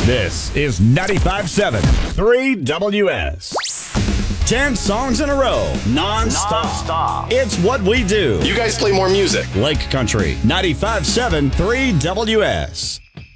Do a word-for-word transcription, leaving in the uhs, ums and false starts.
This is ninety-five point seven three W S. Ten songs in a row, non-stop. Non-stop. It's what we do. You guys play more music. Lake Country, ninety-five point seven three W S.